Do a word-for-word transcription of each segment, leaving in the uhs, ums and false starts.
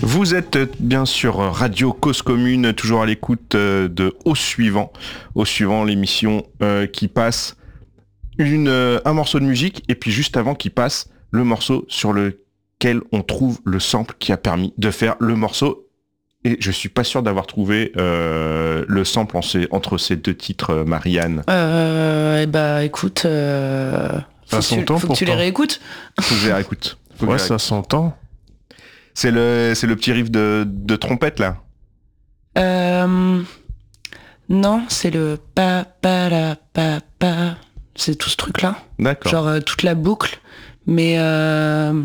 Vous êtes bien sûr Radio Cause Commune, toujours à l'écoute de Au Suivant. Au Suivant, l'émission euh, qui passe une, euh, un morceau de musique et puis juste avant qui passe le morceau sur lequel on trouve le sample qui a permis de faire le morceau. Et je suis pas sûr d'avoir trouvé euh, le sample en ces, entre ces deux titres, Marianne. Euh, et bah écoute, euh, faut, que tu, temps, faut que tu les réécoutes. Faut que je les réécoute. Faut ouais, ça s'entend. C'est le, c'est le petit riff de, de trompette là. Euh, non, c'est le pa pa la pa pa. C'est tout ce truc là. D'accord. Genre euh, toute la boucle, mais euh,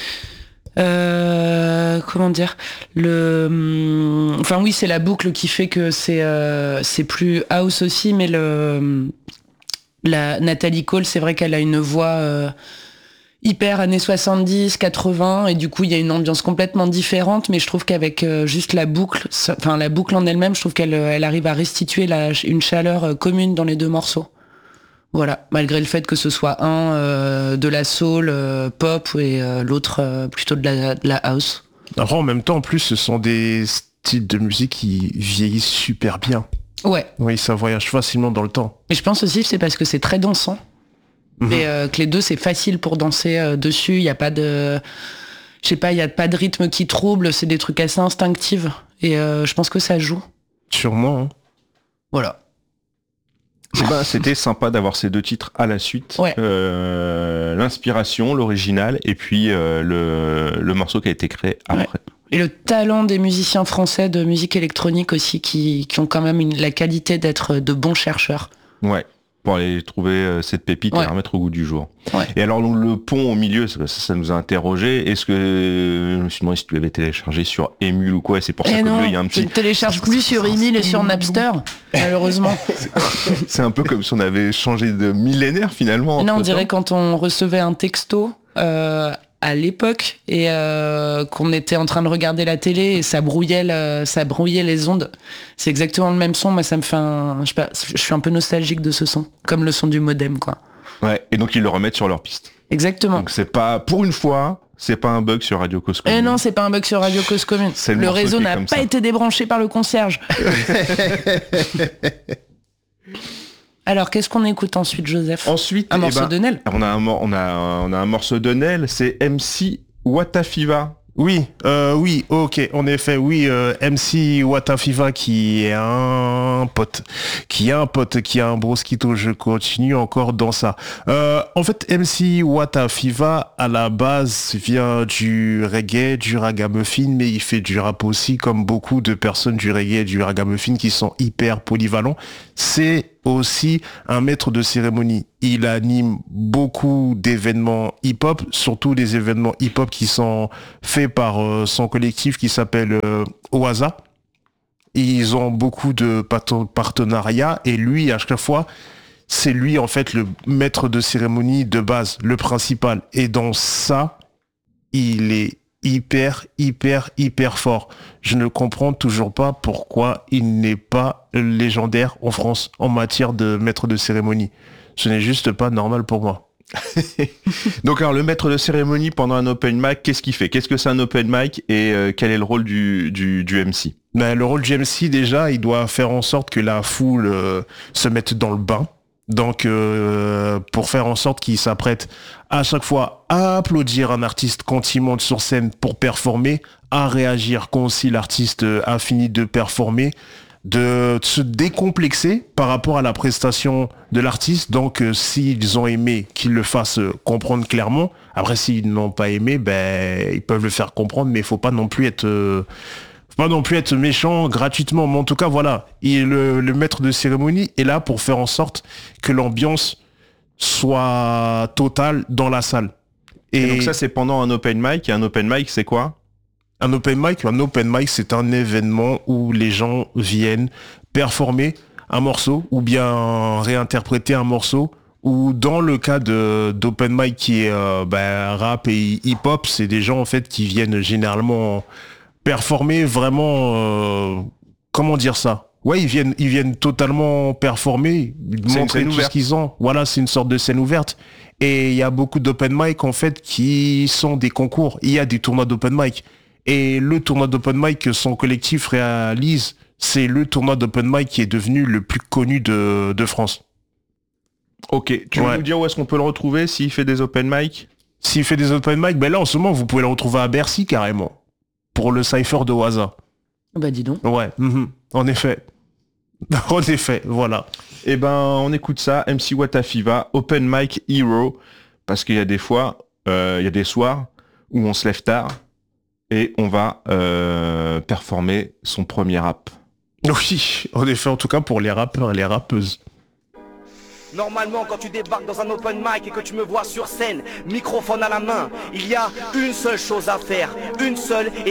euh, comment dire le. Enfin oui, c'est la boucle qui fait que c'est euh, c'est plus house aussi, mais le la Nathalie Cole, c'est vrai qu'elle a une voix. Euh, hyper années soixante-dix, quatre-vingts, et du coup il y a une ambiance complètement différente, mais je trouve qu'avec euh, juste la boucle, enfin la boucle en elle-même, je trouve qu'elle elle arrive à restituer la, une chaleur euh, commune dans les deux morceaux. Voilà, malgré le fait que ce soit un euh, de la soul euh, pop et euh, l'autre euh, plutôt de la, de la house. Alors en même temps, en plus, ce sont des styles de musique qui vieillissent super bien. Ouais. Oui, ça voyage facilement dans le temps. Et je pense aussi que c'est parce que c'est très dansant. Mmh. Et euh, que les deux c'est facile pour danser euh, dessus, il y a pas de je sais pas, il y a pas de rythme qui trouble, c'est des trucs assez instinctifs et euh, je pense que ça joue. Sûrement. Hein. Voilà. Et ben, c'était sympa d'avoir ces deux titres à la suite. Ouais. Euh, l'inspiration, l'original et puis euh, le, le morceau qui a été créé après. Ouais. Et le talent des musiciens français de musique électronique aussi qui, qui ont quand même une, la qualité d'être de bons chercheurs. Ouais. Pour aller trouver euh, cette pépite ouais. et la remettre au goût du jour. Ouais. Et alors le pont au milieu, ça, ça nous a interrogé. Est-ce que euh, je me suis demandé si tu l'avais téléchargé sur Emule ou quoi, et c'est pour ça et que non, il y a un petit. Je ne télécharge plus sur Emule et sur Napster, malheureusement. C'est un peu comme si on avait changé de millénaire finalement. Non, on dirait quand on recevait un texto. Euh, à l'époque et euh, qu'on était en train de regarder la télé et ça brouillait le, ça brouillait les ondes. C'est exactement le même son. Moi, ça me fait un, je sais pas, je suis un peu nostalgique de ce son, comme le son du modem, quoi. Ouais. Et donc ils le remettent sur leur piste. Exactement. Donc c'est pas, pour une fois, c'est pas un bug sur Radio Cause Commune. Eh non, c'est pas un bug sur Radio Cause Commune. Le, le réseau n'a pas ça. été débranché par le concierge. Alors, qu'est-ce qu'on écoute ensuite, Joseph ? Ensuite, un morceau eh ben, de Nel. On a un, on a, on a un morceau de Nel, c'est M C Watafiva. Oui, euh, oui, ok, en effet, oui, euh, M C Watafiva qui est un pote, qui est un pote, qui a un brosquito, je continue encore dans ça. Euh, en fait, M C Watafiva, à la base, vient du reggae, du ragamuffin, mais il fait du rap aussi, comme beaucoup de personnes du reggae et du ragamuffin qui sont hyper polyvalents. C'est aussi un maître de cérémonie. Il anime beaucoup d'événements hip-hop, surtout des événements hip-hop qui sont faits par euh, son collectif qui s'appelle euh, Oasa. Ils ont beaucoup de partenariats et lui, à chaque fois, c'est lui en fait le maître de cérémonie de base, le principal. Et dans ça, il est hyper, hyper, hyper fort. Je ne comprends toujours pas pourquoi il n'est pas légendaire en France en matière de maître de cérémonie. Ce n'est juste pas normal pour moi. Donc alors le maître de cérémonie pendant un open mic, qu'est-ce qu'il fait ? Qu'est-ce que c'est un open mic et euh, quel est le rôle du, du, du M C ? Ben, le rôle du M C déjà, il doit faire en sorte que la foule euh, se mette dans le bain. Donc, euh, pour faire en sorte qu'il s'apprête à chaque fois à applaudir un artiste quand il monte sur scène pour performer, à réagir quand aussi l'artiste a fini de performer, de se décomplexer par rapport à la prestation de l'artiste. Donc, euh, s'ils ont aimé, qu'ils le fassent comprendre clairement. Après, s'ils n'ont pas aimé, ben, ils peuvent le faire comprendre, mais il faut pas non plus être... Euh, Faut pas non plus être méchant gratuitement, mais en tout cas, voilà. Et le, le maître de cérémonie est là pour faire en sorte que l'ambiance soit totale dans la salle. Et, et donc ça, c'est pendant un open mic. Et un open mic, c'est quoi ? Un open mic, un open mic, c'est un événement où les gens viennent performer un morceau ou bien réinterpréter un morceau. Ou dans le cas de d'open mic qui est euh, bah, rap et hip-hop, c'est des gens en fait qui viennent généralement performer vraiment, euh, comment dire ça ? Ouais, ils viennent, ils viennent totalement performer, montrer tout ce qu'ils ont. Voilà, c'est une sorte de scène ouverte. Et il y a beaucoup d'open mic en fait qui sont des concours. Il y a des tournois d'open mic. Et le tournoi d'open mic que son collectif réalise, c'est le tournoi d'open mic qui est devenu le plus connu de, de France. Ok, tu veux Ouais. nous dire où est-ce qu'on peut le retrouver s'il fait des open mic? S'il fait des open mic, ben là en ce moment vous pouvez le retrouver à Bercy carrément. Pour le cypher de Waza. Bah dis donc. Ouais, mhm, en effet. En effet, voilà. Eh ben, on écoute ça, M C Watafiva, Open Mic Hero, parce qu'il y a des fois, euh, il y a des soirs où on se lève tard et on va euh, performer son premier rap. Oui, en effet, en tout cas pour les rappeurs et les rappeuses. Normalement, quand tu débarques dans un open mic et que tu me vois sur scène, microphone à la main, il y a une seule chose à faire, une seule et